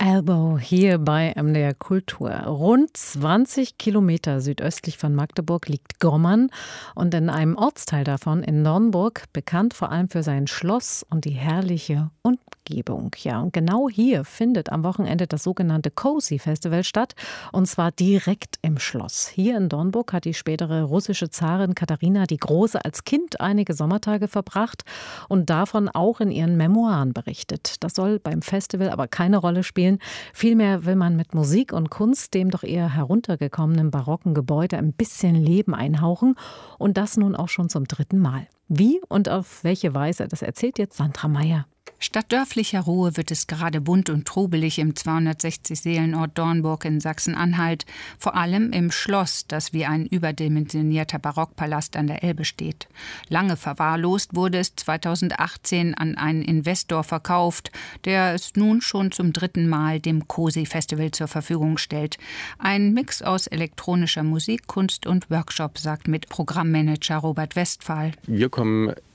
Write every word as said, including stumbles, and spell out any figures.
Elbow hier bei M D R Kultur. Rund zwanzig Kilometer südöstlich von Magdeburg liegt Gommern und in einem Ortsteil davon in Dornburg, bekannt vor allem für sein Schloss und die herrliche Umgebung. Ja, und genau hier findet am Wochenende das sogenannte Cozy Festival statt, und zwar direkt im Schloss. Hier in Dornburg hat die spätere russische Zarin Katharina die Große als Kind einige Sommertage verbracht und davon auch in ihren Memoiren berichtet. Das soll beim Festival aber keine Rolle spielen. Vielmehr will man mit Musik und Kunst dem doch eher heruntergekommenen barocken Gebäude ein bisschen Leben einhauchen, und das nun auch schon zum dritten Mal. Wie und auf welche Weise, das erzählt jetzt Sandra Meyer. Statt dörflicher Ruhe wird es gerade bunt und trubelig im zweihundertsechzig Seelenort Dornburg in Sachsen-Anhalt, vor allem im Schloss, das wie ein überdimensionierter Barockpalast an der Elbe steht. Lange verwahrlost wurde es zweitausendachtzehn an einen Investor verkauft, der es nun schon zum dritten Mal dem Cozy Festival zur Verfügung stellt. Ein Mix aus elektronischer Musik, Kunst und Workshop, sagt mit Programmmanager Robert Westphal. Wir kommen